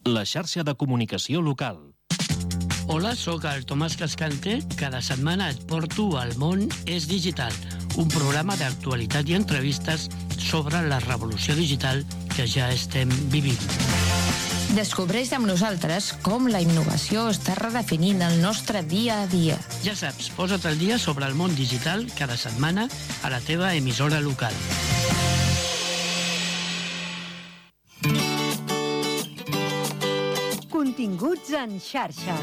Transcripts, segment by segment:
La xarxa de comunicació local. Hola, sóc el Tomàs Cascante. Cada setmana et porto al Món és Digital, un programa d'actualitat i entrevistes sobre la revolució digital que ja estem vivint. Descobreix amb nosaltres com la innovació està redefinint el nostre dia a dia. Ja saps, posa't al dia sobre el món digital cada setmana a la teva emissora local. Continguts en xarxa.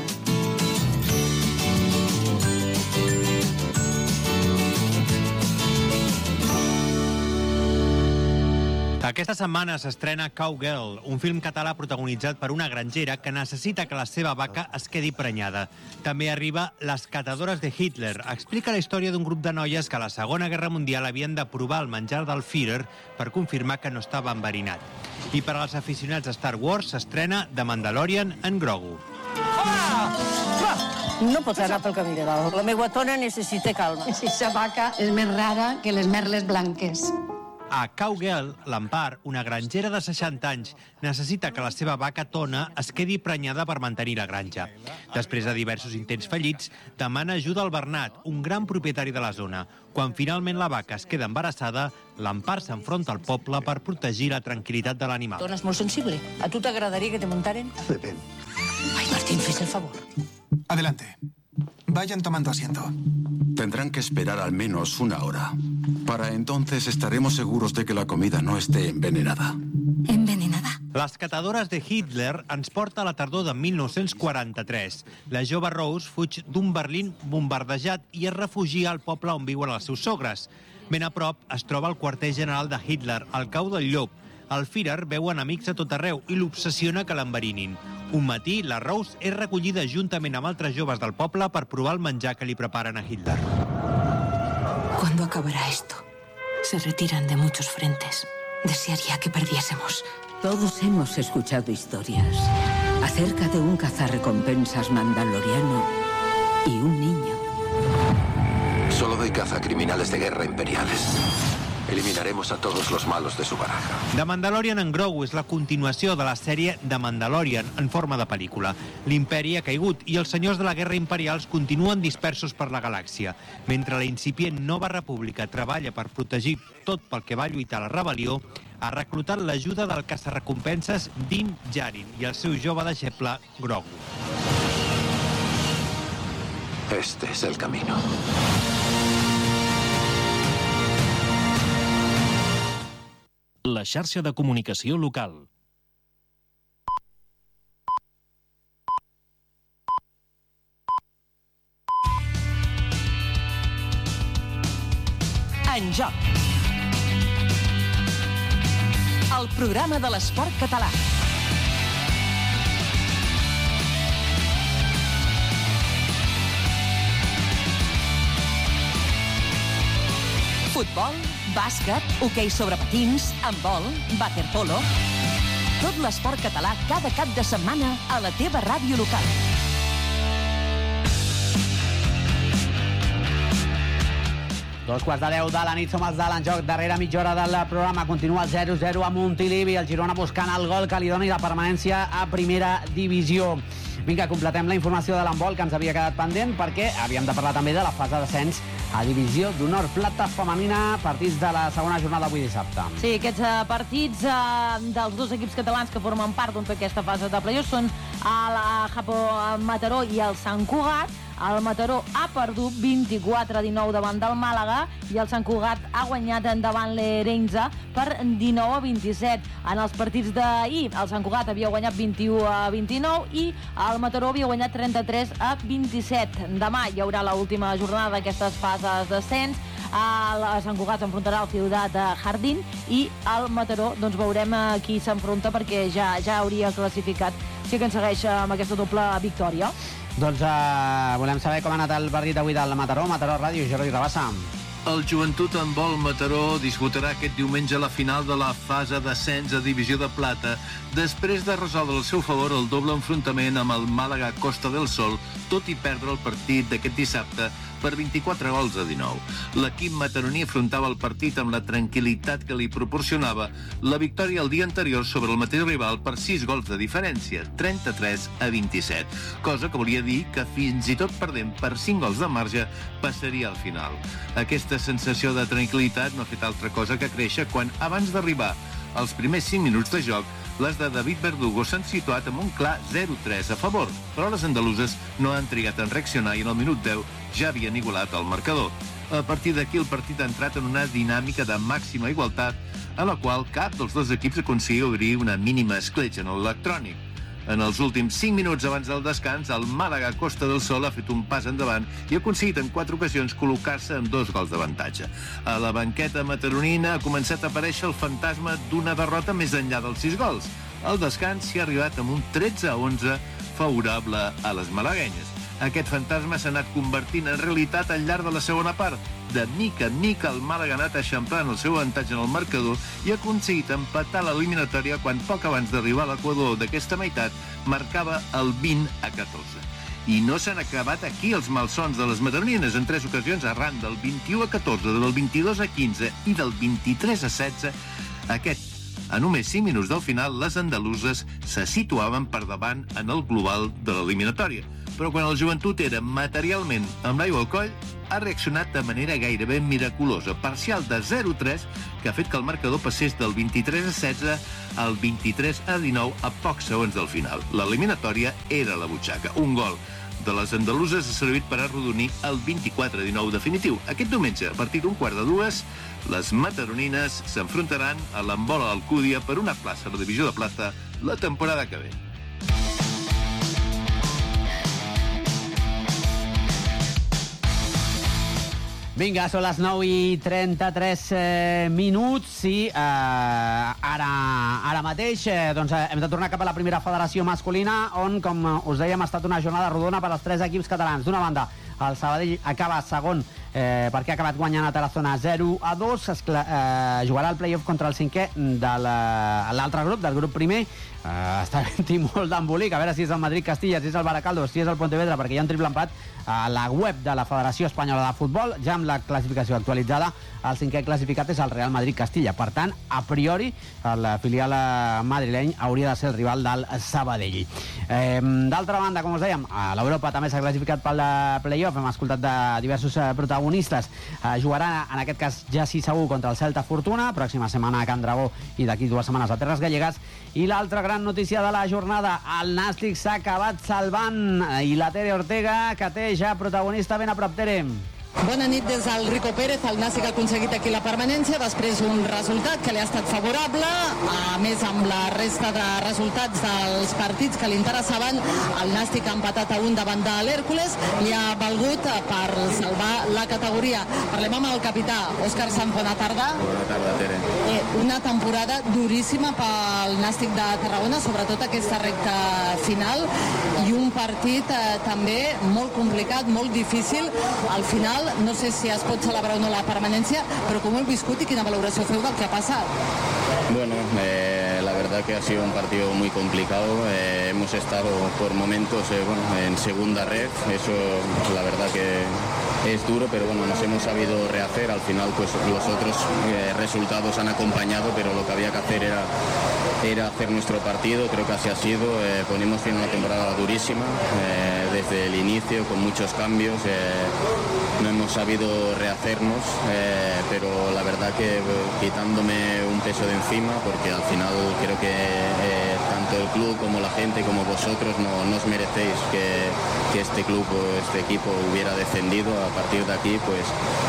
Aquesta setmana s'estrena Cowgirl, un film català protagonitzat per una grangera que necessita que la seva vaca es quedi prenyada. També arriba Les catadores de Hitler. Explica la història d'un grup de noies que a la Segona Guerra Mundial havien de provar el menjar del Führer per confirmar que no estava enverinat. I per als aficionats a Star Wars s'estrena The Mandalorian en Grogu. No pots anar pel camí de dalt. La meva tona necessita calma. Aquesta vaca és més rara que les merles blanques. A Cowgirl, l'Empar, una grangera de 60 anys, necessita que la seva vaca Tona es quedi prenyada per mantenir la granja. Després de diversos intents fallits, demana ajuda al Bernat, un gran propietari de la zona. Quan finalment la vaca es queda embarassada, l'Empar s'enfronta al poble per protegir la tranquil·litat de l'animal. Tona és molt sensible. A tu t'agradaria que te muntaren? Depende. Ai, Martín, fes el favor. Adelante. Vayan tomando asiento. Tendrán que esperar al menos una hora. Para entonces estaremos seguros de que la comida no esté envenenada. Envenenada? Les catadores de Hitler ens porta a la tardor de 1943. La jove Rose fuig d'un Berlín bombardejat i es refugia al poble on viuen els seus sogres. Ben a prop es troba el quarter general de Hitler, al cau del Llop. El Führer veu enemics a tot arreu i l'obsessiona que l'enverinin. Un matí, la Rose és recollida juntament amb altres joves del poble per provar el menjar que li preparen a Hitler. ¿Cuándo acabará esto? Se retiran de muchos frentes. Desearía que perdiésemos. Todos hemos escuchado historias acerca de un cazarrecompensas mandaloriano y un niño. Solo doy caza a criminales de guerra imperiales. Eliminaremos a todos los malos de su baraja. The Mandalorian en Grogu és la continuació de la sèrie The Mandalorian en forma de pel·lícula. L'imperi ha caigut i els senyors de la guerra imperials continuen dispersos per la galàxia. Mentre la incipient Nova República treballa per protegir tot pel que va lluitar la rebel·lió, ha reclutat l'ajuda del caçarrecompenses Din Djarin i el seu jove deixeble Grogu. Este es el camino. La xarxa de comunicació local. En joc. El programa de l'esport català. Futbol, bàsquet, hoquei sobre patins, handbol, waterpolo... Tot l'esport català cada cap de setmana a la teva ràdio local. Dos quarts de 10 de la nit, som els de l'enjoc. Darrere mitja hora del programa continua el 0-0 a Montilivi, el Girona buscant el gol que li doni la permanència a primera divisió. Vinga, completem la informació de l'handbol que ens havia quedat pendent perquè havíem de parlar també de la fase d'ascens a divisió d'honor plata femenina, partits de la segona jornada avui dissabte. Sí, aquests partits dels dos equips catalans que formen part d'aquesta fase de playoff són el Japo Mataró i el Sant Cugat. El Mataró ha perdut 24-19 davant del Màlaga i el Sant Cugat ha guanyat davant l'Erenza per 19-27. En els partits d'ahir, el Sant Cugat havia guanyat 21-29 i el Mataró havia guanyat 33-27. Demà hi haurà l'última jornada d'aquestes fases d'ascens. El Sant Cugat s'enfrontarà al Ciutat Jardín i el Mataró, doncs veurem qui s'enfronta perquè ja hauria classificat si aconsegueix amb aquesta doble victòria. Doncs volem saber com ha anat el partit d'avui del Mataró. Mataró Ràdio, Jordi Rabassa. El Joventut Handbol Mataró disputarà aquest diumenge la final de la fase d'ascens a Divisió de Plata després de resoldre al seu favor el doble enfrontament amb el Màlaga Costa del Sol, tot i perdre el partit d'aquest dissabte per 24 gols a 19. L'equip mataroní afrontava el partit amb la tranquil·litat que li proporcionava la victòria el dia anterior sobre el mateix rival per 6 gols de diferència, 33 a 27, cosa que volia dir que fins i tot perdent per 5 gols de marge passaria al final. Aquesta sensació de tranquil·litat no ha fet altra cosa que créixer quan, abans d'arribar als primers 5 minuts de joc, les de David Verdugo s'han situat amb un clar 0-3 a favor, però les andaluses no han trigat en reaccionar i en el minut 10 ja havien igualat el marcador. A partir d'aquí el partit ha entrat en una dinàmica de màxima igualtat en la qual cap dels dos equips aconseguia obrir una mínima escletxa en l'electrònic. En els últims 5 minuts abans del descans, el Màlaga Costa del Sol ha fet un pas endavant i ha aconseguit en 4 ocasions col·locar-se amb 2 gols d'avantatge. A la banqueta mataronina ha començat a aparèixer el fantasma d'una derrota més enllà dels 6 gols. Al descans s'hi ha arribat amb un 13-11 favorable a les malaguenyes. Aquest fantasma s'ha anat convertint en realitat al llarg de la segona part. De mica en mica el Màlaga ha anat eixamplant el seu avantatge en el marcador i ha aconseguit empatar l'eliminatòria quan poc abans d'arribar a l'equador d'aquesta meitat marcava el 20-14. I no s'han acabat aquí els malsons de les mataronines en 3 ocasions arran del 21-14, del 22-15 i del 23-16. A només 5 minuts del final, les andaluses se situaven per davant en el global de l'eliminatòria. Però quan el Joventut era materialment amb l'aigua al coll, ha reaccionat de manera gairebé miraculosa, parcial de 0-3, que ha fet que el marcador passés del 23-16 al 23-19 a pocs segons del final. L'eliminatòria era a la butxaca. Un gol de les andaluses ha servit per arrodonir el 24-19 definitiu. Aquest diumenge, a partir d'un 1:45, les mataronines s'enfrontaran a l'Embola d'Alcúdia per una plaça a la divisió de plata la temporada que ve. Vinga, són les 9:33 minuts i ara mateix doncs, hem de tornar cap a la primera federació masculina on, com us dèiem, ha estat una jornada rodona per als 3 equips catalans. D'una banda, el Sabadell acaba segon perquè ha acabat guanyant a Tarazona 0-2. Jugarà el play-off contra el 5è de l'altre grup, del grup primer. Està havent-hi molt d'embolic, a veure si és el Madrid-Castilla, si és el Baracaldo, si és el Pontevedra, perquè hi ha un triple empat a la web de la Federació Espanyola de Futbol, ja amb la classificació actualitzada. El 5è classificat és el Real Madrid-Castilla. Per tant, a priori, el filial madrileny hauria de ser el rival del Sabadell. D'altra banda, com us dèiem, a l'Europa també s'ha classificat pel play-off. Hem escoltat de diversos protagonistes. Jugarà, en aquest cas, ja sí segur, contra el Celta Fortuna, pròxima setmana a Can Dragó i d'aquí 2 setmanes a Terres Gallegues. I l'altra gran notícia de la jornada, el Nàstic s'ha acabat salvant i la Tere Ortega, que té ja protagonista ben a prop. Tere. Bona nit des del Rico Pérez. El Nàstic ha aconseguit aquí la permanència després d'un resultat que li ha estat favorable. A més, amb la resta de resultats dels partits que li interessaven, el Nàstic ha empatat a 1 davant de l'Hèrcules. Li ha valgut per salvar la categoria. Parlem amb el capità Òscar Sanz. Bona tarda. Bona tarda, Tere. Una temporada duríssima pel Nàstic de Tarragona, sobretot aquesta recta final, i un partit també molt complicat, molt difícil. Al final, no sé si es pot celebrar o no la permanencia, pero ¿cómo he viscut y quina valoración feu del que ha pasado? Bueno, la verdad que ha sido un partido muy complicado. Hemos estado por momentos en segunda red. Eso, la verdad que es duro, pero bueno, nos hemos sabido rehacer. Al final, pues los otros resultados han acompañado, pero lo que había que hacer era hacer nuestro partido. Creo que así ha sido. Ponemos fin a una temporada durísima desde el inicio, con muchos cambios. No hemos sabido rehacernos, pero la verdad que quitándome un peso de encima, porque al final creo que tanto el club como la gente como vosotros no os merecéis que este club o este equipo hubiera descendido. A partir de aquí, pues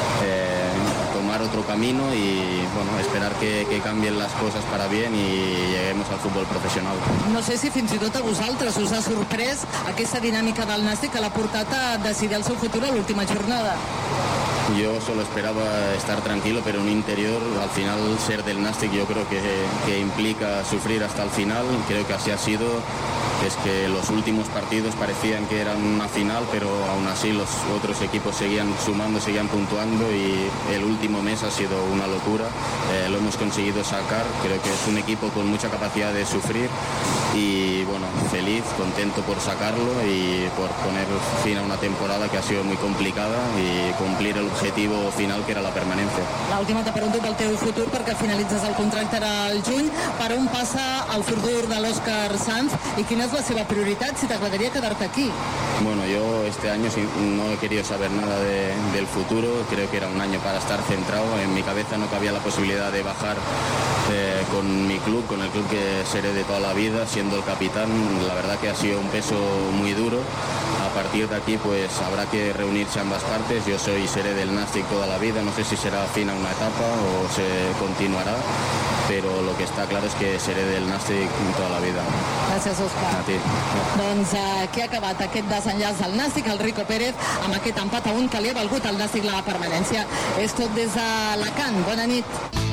tomar otro camino y bueno, esperar que cambien las cosas para bien y lleguemos al fútbol professional. No sé si fins i tot a vosaltres us ha sorprès aquesta dinàmica del Nàstic que l'ha portat a decidir el seu futur a l'última jornada. yo solo esperaba estar tranquilo, pero en un interior, al final, ser del Nàstic yo creo que implica sufrir hasta el final. Creo que así ha sido. Es que los últimos partidos parecían que eran una final, pero aún así los otros equipos seguían sumando, seguían puntuando, y el último mes ha sido una locura. Lo hemos conseguido sacar. Creo que es un equipo con mucha capacidad de sufrir y, bueno, feliz, contento por sacarlo y por poner fin a una temporada que ha sido muy complicada y cumplir el objetivo final, que era la permanencia. L'última te pregunto pel teu futur, perquè finalitzes el contracte ara al juny. Per on passa el futur de l'Òscar Sanz i quina és la seva prioritat, si t'agradaria quedar-te aquí? Bueno, yo este año no he querido saber nada del futuro. Creo que era un año para estar centrado. En mi cabeza no cabía la posibilidad de bajar con mi club, con el club que seré de toda la vida, siendo el capitán. La verdad que ha sido un peso muy duro. A partir de aquí pues habrá que reunirse ambas partes. Yo soy y seré del Nàstic toda la vida. No sé si será fin a una etapa o se continuará, pero lo que está claro es que seré del Nàstic toda la vida. Gràcies, Òscar. A ti. Doncs aquí ha acabat aquest desenllaç del Nàstic, el Rico Pérez, amb aquest empat a 1 que li ha valgut al Nàstic la permanència. És tot des d'Alacant. Bona nit.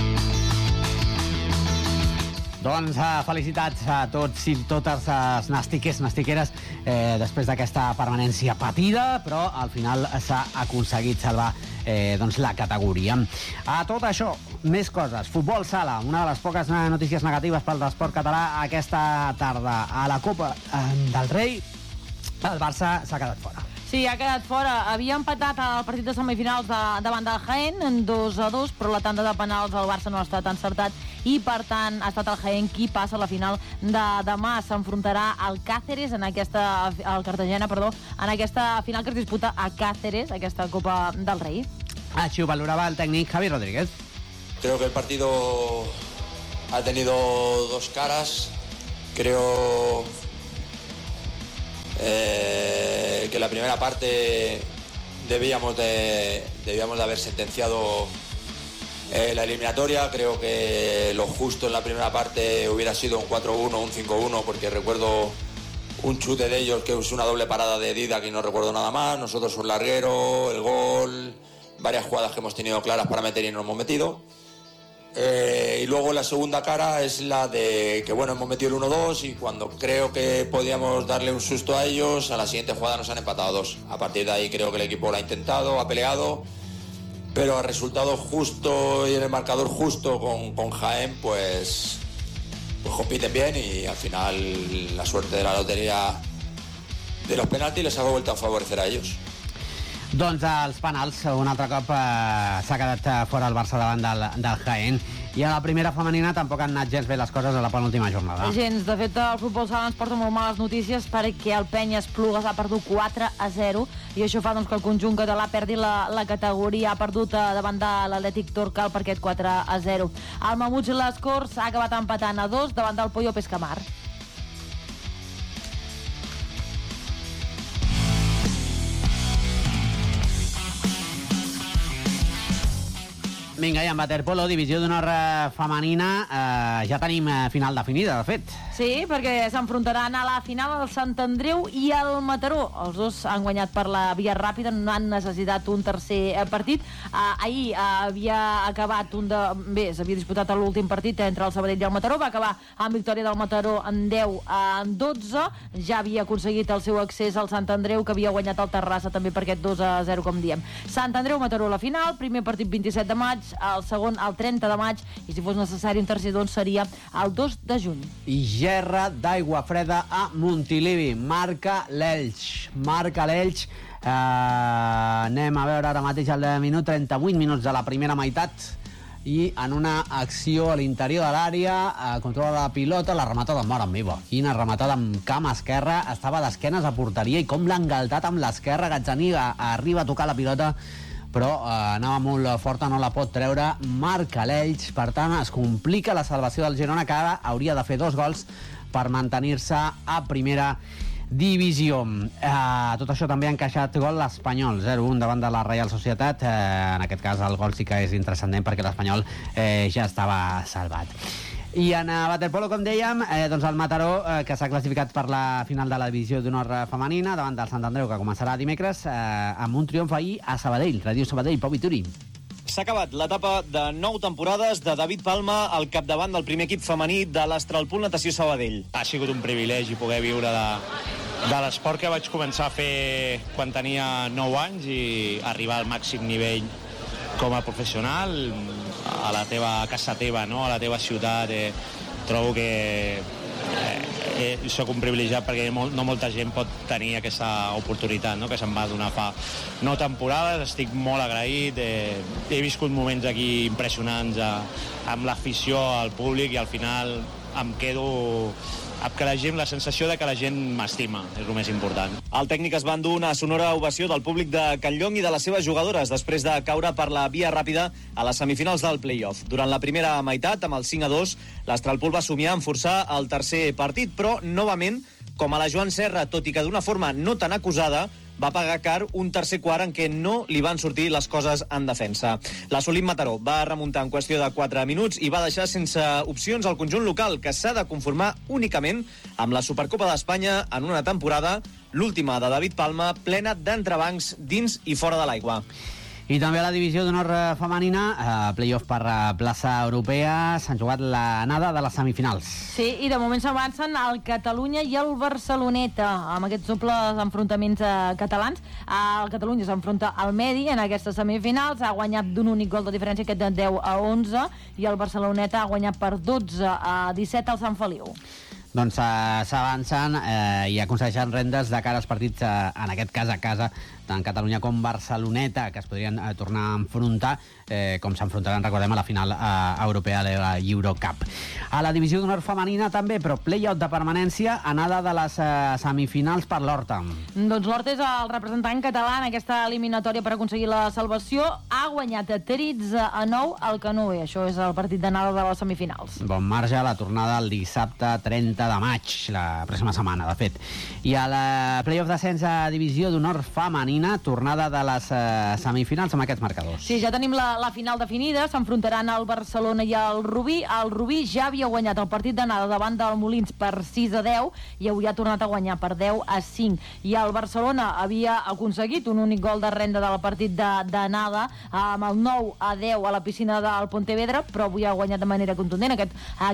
Doncs felicitats a tots i totes els nàstiquers, nàstiqueres, després d'aquesta permanència patida, però al final s'ha aconseguit salvar la categoria. A tot això, més coses. Futbol sala, una de les poques notícies negatives pel esport català aquesta tarda. A la Copa del Rei, el Barça s'ha quedat fora. Sí, ha quedat fora. Havia empatat el partit de semifinals davant del Jaén en 2-2, però la tanda de penals del Barça no ha estat encertat i, per tant, ha estat el Jaén qui passa a la final de demà. S'enfrontarà al Cáceres, al Cartagena, en aquesta final que es disputa a Cáceres, aquesta Copa del Rei. Així ho valorava el tècnic Javi Rodríguez. Creo que el partido ha tenido dos caras. Creo que la primera parte debíamos de haber sentenciado la eliminatoria. Creo que lo justo en la primera parte hubiera sido un 4-1, un 5-1, porque recuerdo un chute de ellos que es una doble parada de Didac y no recuerdo nada más. Nosotros un larguero, el gol, varias jugadas que hemos tenido claras para meter y no hemos metido. Y luego la segunda cara es la de que, bueno, hemos metido el 1-2 y cuando creo que podíamos darle un susto a ellos, a la siguiente jugada nos han empatado 2. A partir de ahí creo que el equipo lo ha intentado, ha peleado, pero al resultado justo y en el marcador justo con Jaén, pues compiten bien y al final la suerte de la lotería de los penaltis les ha vuelto a favorecer a ellos. Doncs els penals, un altre cop s'ha quedat fora el Barça davant del Jaén. I a la primera femenina tampoc han anat gens bé les coses a la penúltima jornada. Gens. De fet, el futbol sala ens porta molt males notícies perquè el Penya Esplugues ha perdut 4-0 i això fa que el conjunt català perdi la categoria. Ha perdut davant de l'Atlètic Torcal per aquest 4-0. El Mamuts i les Corts ha acabat empatant a 2 davant del Pollo Pescamar. Vinga, i en waterpolo, divisió d'honor femenina, ja tenim final definida, de fet. Sí, perquè s'enfrontaran a la final el Sant Andreu i el Mataró. Els dos han guanyat per la via ràpida, no han necessitat un tercer partit. Ahir havia acabat s'havia disputat l'últim partit entre el Sabadell i el Mataró, va acabar amb victòria del Mataró en 10-12. Ja havia aconseguit el seu accés al Sant Andreu, que havia guanyat el Terrassa també per aquest 2-0, com diem. Sant Andreu-Mataró a la final, primer partit 27 de maig, el segon el 30 de maig, i si fos necessari un tercer, doncs seria el 2 de juny. I gerra d'aigua freda a Montilivi. Marca l'Elx. Anem a veure ara mateix el minut 38 minuts de la primera meitat i en una acció a l'interior de l'àrea controla la pilota, la rematada mort en viva. Quina rematada amb cama esquerra, estava d'esquenes a porteria i com l'ha engaltat amb l'esquerra. Gazzaniga arriba a tocar la pilota però anava molt forta, no la pot treure. Marca l'Elx, per tant es complica la salvació del Girona, que ara hauria de fer 2 gols per mantenir-se a primera divisió. Tot això també ha encaixat gol l'Espanyol, 0-1 davant de la Reial Societat. En aquest cas el gol sí que és intranscendent perquè l'Espanyol ja estava salvat. I en waterpolo, com dèiem, doncs el Mataró, que s'ha classificat per la final de la divisió d'honor femenina davant del Sant Andreu, que començarà dimecres, amb un triomf ahir a Sabadell. Ràdio Sabadell, Pau Vituri. S'ha acabat l'etapa de 9 temporades de David Palma al capdavant del primer equip femení de l'Astralpool Natació Sabadell. Ha sigut un privilegi poder viure de l'esport que vaig començar a fer quan tenia 9 anys i arribar al màxim nivell com a professional a la teva casa teva, no? A la teva ciutat. Trobo que soc un privilegiat perquè no molta gent pot tenir aquesta oportunitat, no? Que se'm va donar fa 9 temporades. Estic molt agraït, he viscut moments aquí impressionants amb l'afició, al públic, i al final em quedo amb la sensació de que la gent m'estima, és el més important. El tècnic es va endur una sonora ovació del públic de Can Llong i de les seves jugadores després de caure per la via ràpida a les semifinals del play-off. Durant la primera meitat, amb el 5-2, l'Astralpool va somiar en forçar el tercer partit, però, novament, com a la Joan Serra, tot i que d'una forma no tan acusada, va pagar car un tercer quart en què no li van sortir les coses en defensa. L'Assolim Mataró va remuntar en qüestió de 4 minuts i va deixar sense opcions al conjunt local, que s'ha de conformar únicament amb la Supercopa d'Espanya en una temporada, l'última de David Palma, plena d'entrebancs dins i fora de l'aigua. I també a la divisió d'honor femenina, play-off per plaça europea, s'han jugat l'anada de les semifinals. Sí, i de moment s'avancen el Catalunya i el Barceloneta, amb aquests dobles enfrontaments catalans. El Catalunya s'enfronta al Medi en aquestes semifinals, ha guanyat d'un únic gol de diferència, aquest de 10-11, i el Barceloneta ha guanyat per 12-17 al Sant Feliu. Doncs s'avancen i aconsegueixen rendes de cara als partits, en aquest cas a casa, tant Catalunya com Barceloneta, que es podrien tornar a enfrontar, com s'enfrontaran, recordem, a la final europea de la Eurocup. A la divisió d'honor femenina també, però play-out de permanència, anada de les semifinals per l'Horta. Doncs l'Horta és el representant català en aquesta eliminatòria per aconseguir la salvació. Ha guanyat 13-9 al Canoe. Això és el partit d'anada de les semifinals. Bon marge a la tornada el dissabte 30 de maig, la pròxima setmana, de fet. I a la play-off d'ascens a divisió d'honor femenina, tornada de les semifinals amb aquests marcadors. Sí, ja tenim la final definida. S'enfrontaran el Barcelona i el Rubí. El Rubí ja havia guanyat el partit d'anada davant del Molins per 6-10 i avui ha tornat a guanyar per 10-5. I el Barcelona havia aconseguit un únic gol de renda del partit d'anada amb el 9-10 a la piscina del Pontevedra, però avui ha guanyat de manera contundent, aquest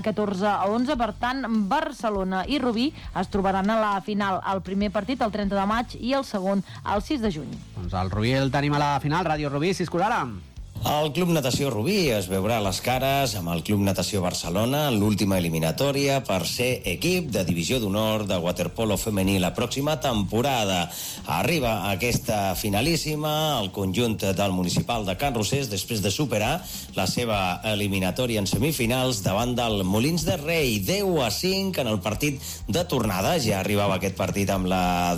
14-11. Per tant, Barcelona i Rubí es trobaran a la final, el primer partit el 30 de maig i el segon el 6 de juny. Doncs el Rubí el tenim a la final. Ràdio Rubí, Ciscolara. El Club Natació Rubí es veurà les cares amb el Club Natació Barcelona en l'última eliminatòria per ser equip de divisió d'honor de waterpolo femení la pròxima temporada. Arriba aquesta finalíssima el conjunt del municipal de Can Rosés després de superar la seva eliminatòria en semifinals davant del Molins de Rei, 10-5 en el partit de tornada. Ja arribava aquest partit amb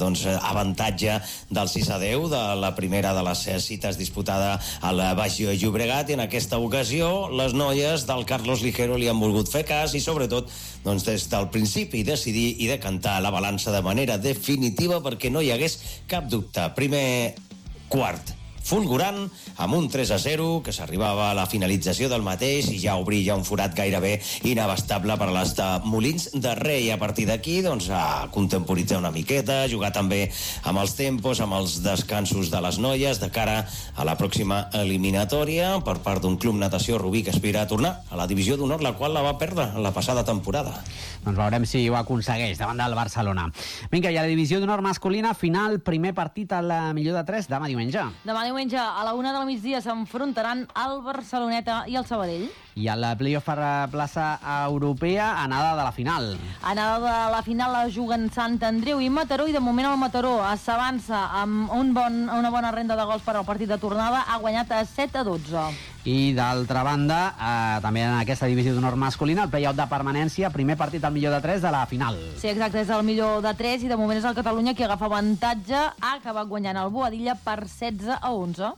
l'avantatge del 6-10 de la primera de les cites disputada al Baix Llobregat, i en aquesta ocasió les noies del Carlos Ligero li han volgut fer cas i sobretot des del principi decidir i decantar la balança de manera definitiva perquè no hi hagués cap dubte. Primer quart fulgurant, amb un 3-0, que s'arribava a la finalització del mateix i ja obria un forat gairebé inabastable per a les de Molins de Rei. A partir d'aquí, a contemporitzar una miqueta, jugar també amb els tempos, amb els descansos de les noies, de cara a la pròxima eliminatòria per part d'un Club Natació Rubí que aspira a tornar a la divisió d'honor, la qual la va perdre la passada temporada. Doncs veurem si ho aconsegueix davant del Barcelona. Vinga, i a la divisió d'honor masculina, final, primer partit a la millor de 3, demà diumenge. Demà diumenge a la 1 del migdia s'enfrontaran el Barceloneta i el Sabadell. I a la play-off per plaça europea, anada de la final. Anada de la final la juguen Sant Andreu i Mataró, i de moment el Mataró s'avança amb una bona renda de gols per al partit de tornada. Ha guanyat 7-12. I d'altra banda, també en aquesta divisió d'honor masculina, el play-out de permanència, primer partit al millor de 3 de la final. Sí, exacte, és el millor de 3 i de moment és el Catalunya qui agafa avantatge. Ha acabat guanyant el Boadilla per 16-11.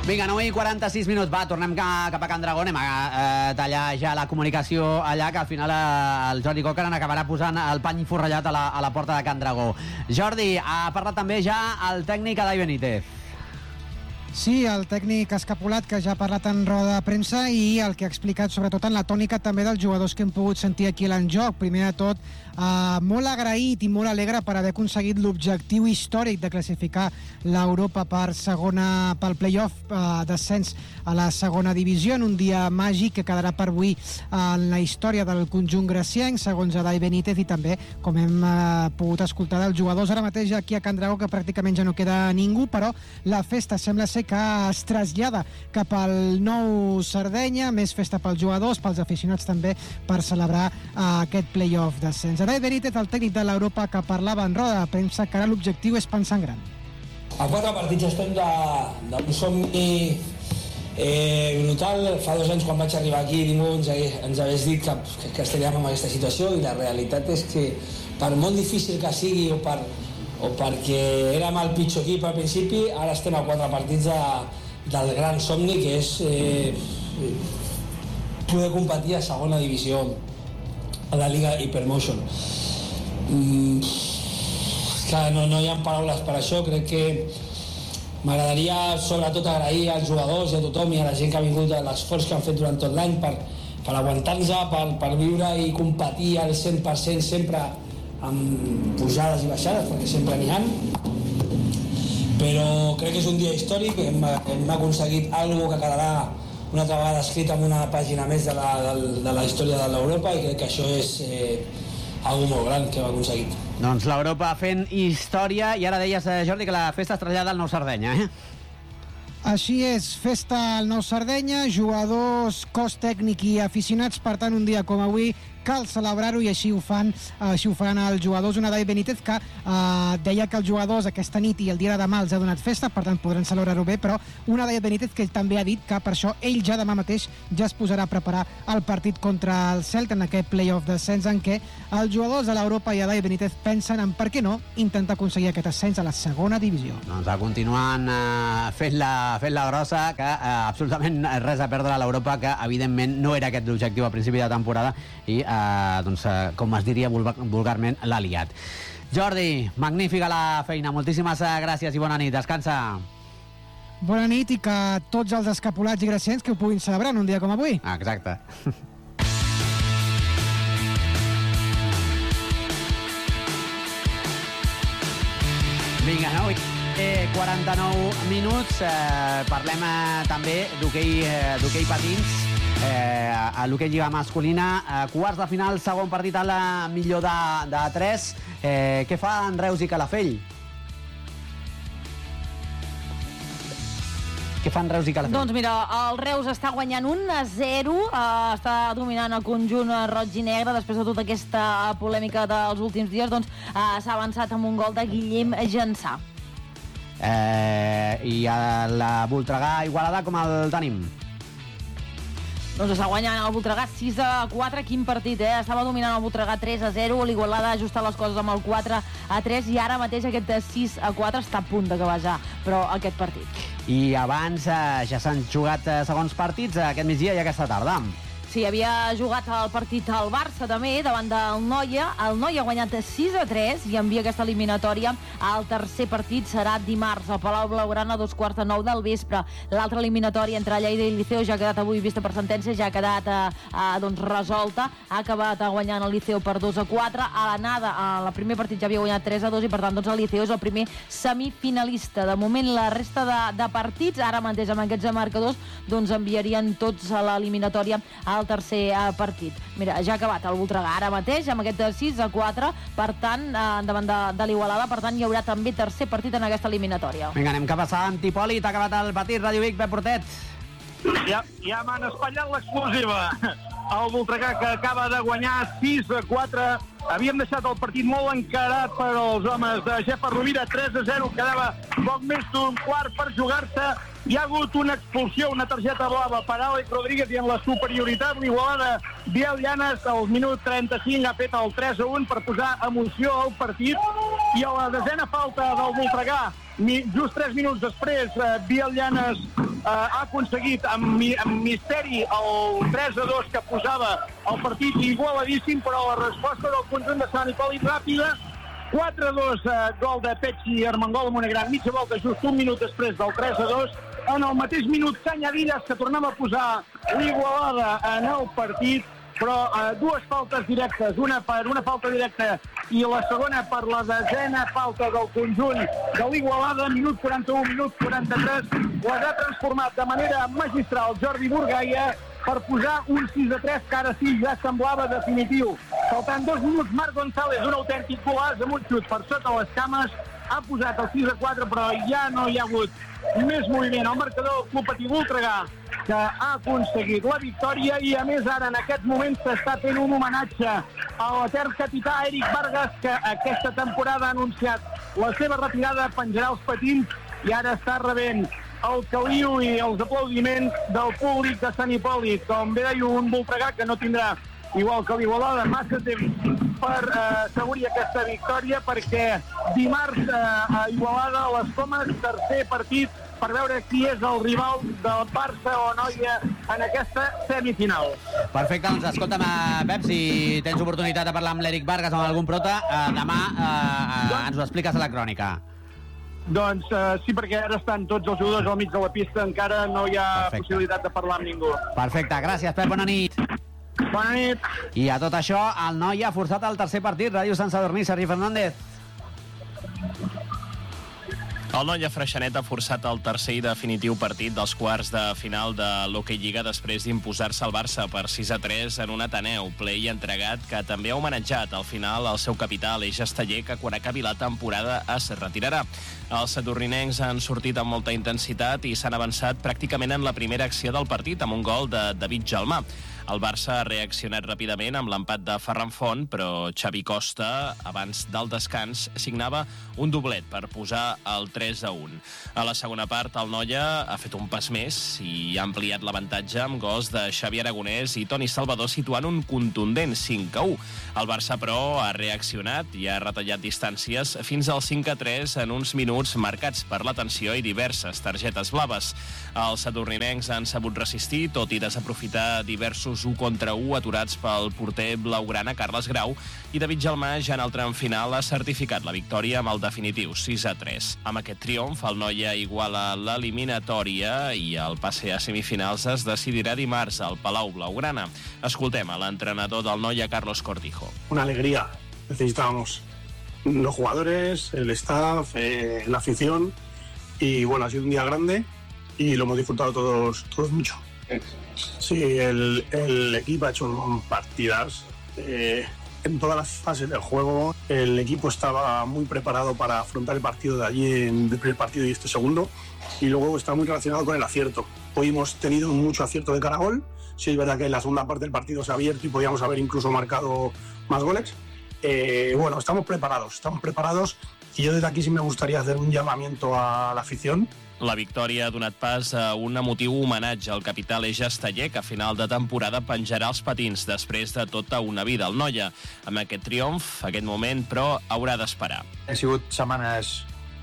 Vinga, 9:46 minuts. Va, tornem cap a Can Dragó. Anem a tallar ja la comunicació allà, que al final el Jordi Coquelin acabarà posant el pany forrellat a la porta de Can Dragó. Jordi, ha parlat també ja el tècnic Adai Benítez. Sí, el tècnic Escapolat, que ja ha parlat en roda de premsa, i el que ha explicat sobretot en la tònica també dels jugadors que hem pogut sentir aquí a l'enjoc. Primer de tot, molt agraït i molt alegre per haver aconseguit l'objectiu històric de classificar l'Europa pel play-off d'ascens a la segona divisió, en un dia màgic que quedarà per avui en la història del conjunt gracienc, segons Adai Benítez, i també, com hem pogut escoltar dels jugadors ara mateix aquí a Can Dragó, que pràcticament ja no queda ningú, però la festa sembla ser que es trasllada cap al nou Sardenya, més festa pels jugadors, pels aficionats també, per celebrar aquest play-off d'ascens. Adai Benítez, el tècnic de l'Europa, que parlava en roda de premsa, que ara l'objectiu és pensar en gran. A 4 partits estem d'un somni brutal. Fa 2 anys, quan vaig arribar aquí, ningú ens hagués dit que estaríem en aquesta situació, i la realitat és que, per molt difícil que sigui o perquè érem el pitjor equip al principi, ara estem a 4 partits del gran somni, que és poder competir a segona divisió a la Liga Hypermotion. No hi ha paraules per això. Crec que m'agradaria sobretot agrair als jugadors i a tothom i a la gent que ha vingut, l'esforç que han fet durant tot l'any per aguantar-nos, per viure i competir al 100% sempre, amb pujades i baixades, perquè sempre n'hi ha. Però crec que és un dia històric. Hem aconseguit alguna que quedarà una altra vegada escrita en una pàgina més de la història de l'Europa, i crec que això és algo molt gran que hem aconseguit. Doncs l'Europa fent història, i ara deies, Jordi, que la festa es trasllada al Nou Sardenya, Així és, festa al Nou Sardenya, jugadors, cos tècnic i aficionats. Per tant, un dia com avui cal celebrar-ho, i així ho faran els jugadors. Un Adai Benítez que deia que els jugadors aquesta nit i el dia de demà els ha donat festa, per tant podran celebrar-ho bé, però un Adai Benítez que també ha dit que per això ell ja demà mateix ja es posarà a preparar el partit contra el Celta en aquest play-off d'ascens, en què els jugadors de l'Europa i Adai Benítez pensen en, per què no, intentar aconseguir aquest ascens a la segona divisió. Doncs continuen fent la grossa, que absolutament res a perdre a l'Europa, que evidentment no era aquest l'objectiu a principi de temporada, i com es diria vulgarment, l'ha liat. Jordi, magnífica la feina, moltíssimes gràcies i bona nit, descansa. Bona nit, i que tots els escapolats i gracients que ho puguin celebrar en un dia com avui. Exacte. Vinga, 49 minuts, parlem també d'hoquei patins, a l'hoquei lliga masculina, quarts de final, segon partit a la millor de 3. Què fa en Reus i Calafell? Doncs mira, el Reus està guanyant 1-0, està dominant el conjunt roig i negre. Després de tota aquesta polèmica dels últims dies, doncs s'ha avançat amb un gol de Guillem Jansà. I a la Voltregà Igualada com el tenim? Doncs està guanyant el Voltregà 6-4, quin partit, Estava dominant el Voltregà 3-0, l'Igualada ha ajustat les coses amb el 4-3, i ara mateix aquest 6-4 està a punt d'acabar ja, però aquest partit. I abans ja s'han jugat segons partits aquest migdia i aquesta tarda. Sí, havia jugat el partit al Barça també, davant del Noia. El Noia ha guanyat 6-3 i envia aquesta eliminatòria. El tercer partit serà dimarts al Palau Blaugrana a 8:45 del vespre. L'altra eliminatòria entre Lleida i Liceo ja ha quedat avui vista per sentència, ja ha quedat resolta. Ha acabat guanyant el Liceo per 2-4. A l'anada, el primer partit ja havia guanyat 3-2 i per tant el Liceo és el primer semifinalista. De moment la resta de partits, ara mateix amb aquests marcadors, doncs enviarien tots a l'eliminatòria al tercer partit. Mira, ja ha acabat el Voltregà ara mateix amb aquest 6-4, per tant, davant de l'Igualada, per tant hi haurà també tercer partit en aquesta eliminatòria. Vinga, anem cap a Sant Hipòlit, ha acabat el partit. Ràdio Vic, Pep Portet. Ja m'han espatllat l'exclusiva. El Voltregà, que acaba de guanyar 6-4. Havíem deixat el partit molt encarat per als homes de Gepa Rovira, 3-0, quedava poc més d'un quart per jugar-se. Hi ha hagut una expulsió, una targeta blava per Àlex Rodríguez, i en la superioritat l'Igualada Biel Llanes al minut 35 ha fet el 3-1 per posar emoció al partit, i a la desena falta del Voltregà, just 3 minuts després, Biel Llanes ha aconseguit amb misteri el 3-2 que posava el partit igualadíssim, però la resposta del conjunt de Sant Hipòlit ràpida. 4-2, gol de Petxi Armengol amb una gran mitja volta just un minut després del 3-2. En el mateix minut, Cañadillas, que tornem a posar l'Igualada en el partit, però dues faltes directes, una per una falta directa i la segona per la desena falta del conjunt de l'Igualada, minut 41, minut 43, les ha transformat de manera magistral Jordi Burgaia per posar un 6-3 que ara sí ja semblava definitiu. Faltant 2 minuts, Marc González, un autèntic golaç amb un xut per sota les cames, ha posat el 6-4, però ja no hi ha hagut més moviment. El marcador del Club Patí Voltregà, que ha aconseguit la victòria, i a més ara en aquest moment s'està fent un homenatge a l'etern capità Eric Vargas, que aquesta temporada ha anunciat la seva retirada, penjarà els patins i ara està rebent el caliu i els aplaudiments del públic de Sant Hipòlit. Com bé deia, un Voltregà que no tindrà, igual que l'Igualada, massa temps per assegurir aquesta victòria, perquè dimarts a Igualada, a les Comes, tercer partit per veure qui és el rival del Barça o Noia en aquesta semifinal. Perfecte, doncs escolta'm, Pep, si tens oportunitat de parlar amb l'Eric Vargas o amb algun prota, demà ens ho expliques a la crònica. Doncs sí, perquè ara estan tots els jugadors al mig de la pista, encara no hi ha possibilitat de parlar amb ningú. Perfecte, gràcies, Pep, bona nit. Bona nit. I a tot això, el Noia ha forçat el tercer partit. Ràdio Sant Sadurní, Sergi Fernández. El Noia Freixenet ha forçat el tercer i definitiu partit dels quarts de final de l'Hockey Lliga després d'imposar-se al Barça per 6-3 en un Ateneu ple i entregat, que també ha homenatjat al final el seu capità, Aleix Esteller, que quan acabi la temporada es retirarà. Els sadurninencs han sortit amb molta intensitat i s'han avançat pràcticament en la primera acció del partit amb un gol de David Jalmà. El Barça ha reaccionat ràpidament amb l'empat de Ferran Font, però Xavi Costa, abans del descans, signava un doblet per posar el 3-1. A la segona part, el Noia ha fet un pas més i ha ampliat l'avantatge amb gols de Xavi Aragonès i Toni Salvador, situant un contundent 5-1. El Barça, però, ha reaccionat i ha retallat distàncies fins al 5-3 en uns minuts marcats per la tensió i diverses targetes blaves. Els sadurninencs han sabut resistir, tot i desaprofitar diversos 1 contra 1 aturats pel porter blaugrana Carles Grau, i David Jalmà, ja en el tram final, ha certificat la victòria amb el definitiu 6-3. Amb aquest triomf, el Noia iguala l'eliminatòria i el passe a semifinals es decidirà dimarts al Palau Blaugrana. Escoltem a l'entrenador del Noia, Carlos Cortijo. Una alegría. Necesitábamos los jugadores, el staff, la afición, y bueno, ha sido un día grande y lo hemos disfrutado todos mucho. Sí, el equipo ha hecho partidas en todas las fases del juego. El equipo estaba muy preparado para afrontar el partido de allí, en el primer partido y este segundo, y luego está muy relacionado con el acierto. Hoy hemos tenido mucho acierto de cara a gol. Sí, es verdad que en la segunda parte del partido se ha abierto y podíamos haber incluso marcado más goles. Bueno, estamos preparados, y yo desde aquí sí me gustaría hacer un llamamiento a la afición. La victòria ha donat pas a un emotiu homenatge al capità Aleix Esteller, que a final de temporada penjarà els patins després de tota una vida al Noia. Amb aquest triomf, aquest moment, però, haurà d'esperar. Han sigut setmanes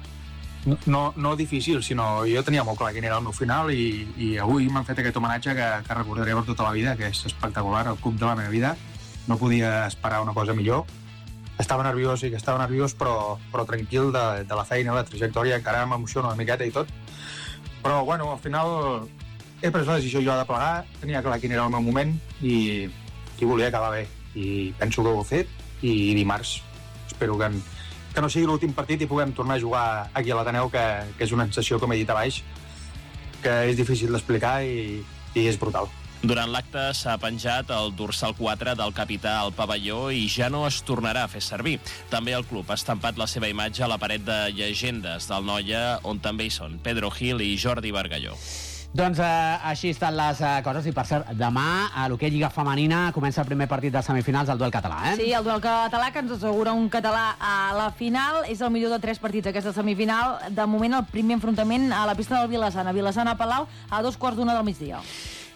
no difícils, sinó jo tenia molt clar quin era el meu final, i avui m'han fet aquest homenatge que recordaré per tota la vida, que és espectacular, el club de la meva vida. No podia esperar una cosa millor. Estava nerviós, però tranquil de la feina, la trajectòria, encara m'emociono una miqueta i tot. Però, bueno, al final he pres la decisió jo de plegar, tenia clar quin era el meu moment i volia acabar bé. I penso que ho he fet, i dimarts espero que no sigui l'últim partit i puguem tornar a jugar aquí a l'Ateneu, que és una sensació, com he dit abans, que és difícil d'explicar i és brutal. Durant l'acte s'ha penjat el dorsal 4 del capità al pavelló i ja no es tornarà a fer servir. També el club ha estampat la seva imatge a la paret de llegendes del Noia, on també hi són Pedro Gil i Jordi Bargalló. Doncs així estan les coses, i per cert, demà a l'Hockey Lliga Femenina comença el primer partit de semifinals, el duel català, Sí, el duel català, que ens assegura un català a la final. És el millor de 3 partits aquesta semifinal. De moment, el primer enfrontament a la pista del Vilassana. Vilassana-Palau a 2:15 del migdia.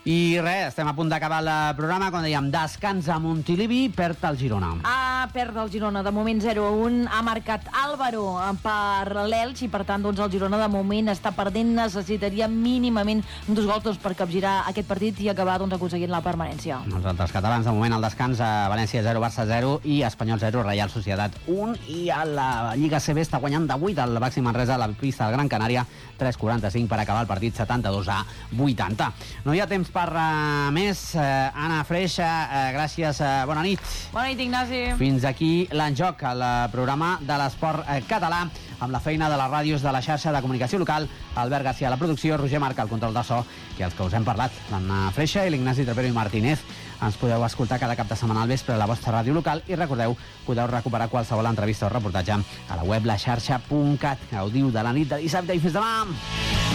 I res, estem a punt d'acabar el programa, com dèiem, descans a Montilivi, perd el Girona. Perd el Girona, de moment 0-1, ha marcat Álvaro per l'Elx i per tant doncs, el Girona de moment està perdent, necessitaria mínimament 2 gols per capgirar aquest partit i acabar doncs, aconseguint la permanència. Els altres catalans, de moment, al descans, a València 0, Barça 0 i Espanyol 0, Reial Societat 1, i a la Lliga CB està guanyant de 8 el Baxi Manresa a la pista del Gran Canària, 3:45 per acabar el partit, 72-80. No hi ha temps per més. Anna Freixa, gràcies, bona nit. Bona nit, Ignasi. Fins aquí l'Enjoc, el programa de l'esport català, amb la feina de les ràdios de la xarxa de comunicació local, Albert García a la producció, Roger Marc al control de so, i els que us hem parlat, l'Anna Freixa i l'Ignasi Trapero i Martínez. Ens podeu escoltar cada cap de setmana al vespre a la vostra ràdio local i recordeu, podeu recuperar qualsevol entrevista o reportatge a la web laxarxa.cat. Gaudiu de la nit de dissabte i fins demà!